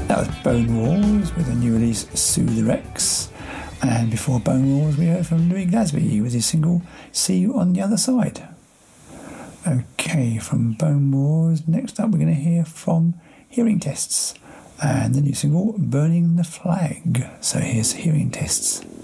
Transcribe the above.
That was Bone Wars with a new release, Soothe the Rex. And before Bone Wars, we heard from Louis Glasby with his single, See You on the Other Side. Okay, from Bone Wars, next up we're going to hear from Hearing Tests and the new single, Burning the Flag. So here's Hearing Tests.